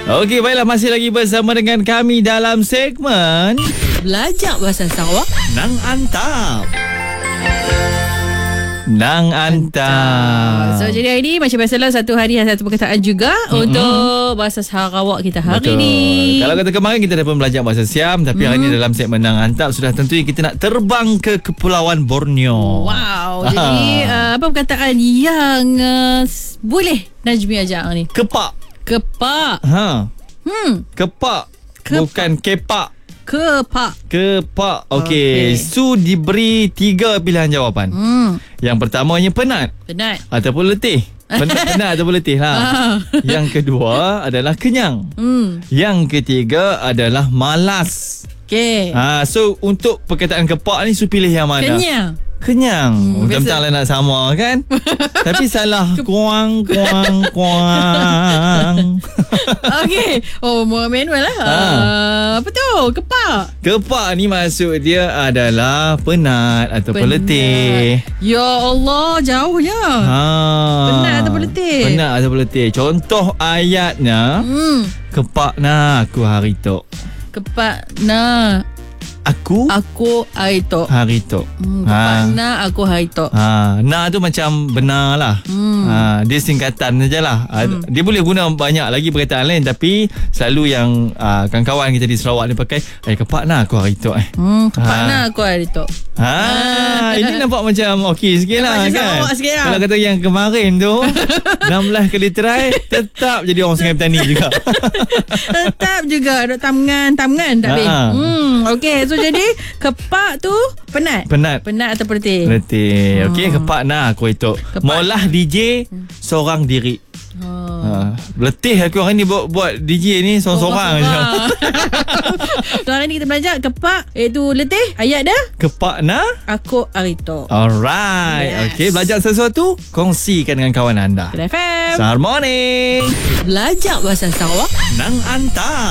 Okey, baiklah, masih lagi bersama dengan kami dalam segmen Belajar Bahasa Sarawak Nang Antap. Nang Antap. So jadi hari ni macam biasalah, satu hari satu perkataan juga untuk Bahasa Sarawak kita hari Betul. ni. Kalau kata kemarin kita dah pun belajar bahasa Siam, tapi hari ni dalam segmen Nang Antap sudah tentunya kita nak terbang ke Kepulauan Borneo. Wow. Jadi apa perkataan yang boleh Najmi ajak ni? Kepak. Kepak. Kepak. Bukan kepak. Kepak. Kepak. Okey. Su diberi 3 pilihan jawapan. Yang pertamanya penat Penat. ataupun letih. Penat ataupun letih lah. Yang kedua adalah kenyang. Yang ketiga adalah malas. Okey. So untuk perkataan kepak ni Su pilih yang mana? Kenyang. Macam-macam lah nak sama kan. Tapi salah. Kuang. Okey. Oh, manual lah. Apa tu? Kepak. Kepak ni maksud dia adalah penat ataupun letih. Ya Allah, jauhnya. Penat ataupun letih. Penat ataupun letih. Contoh ayatnya. Kepak na aku hari tu. Kepak na Aku hari tu. hari tu. Kepak na aku hari tu. Na tu macam benar lah. Dia singkatan sajalah. Dia boleh guna banyak lagi perkataan lain, tapi selalu yang kawan-kawan kita di Sarawak ni pakai kepak na aku hari tu. Kepak na aku hari tu. Ini nampak macam okey sikit lah macam kan. Sarawak sikit lah. Kalau kata yang kemarin tu 16 kali try tetap jadi orang Sungai Petani juga. Tetap juga duk tamngan tak boleh. Okey, so jadi kepak tu penat atau letih? Letih. Okey, kepak na aku itu. Maulah DJ seorang diri. Letih aku hari ni buat DJ ni seorang-seorang je. So hari ni kita belajar kepak iaitu letih. Ayat dah. Kepak na aku hari tu. Alright. Yes. Okey, belajar sesuatu, kongsikan dengan kawan anda. FM. Selamat morning. Belajar Bahasa Sarawak Nang Antap.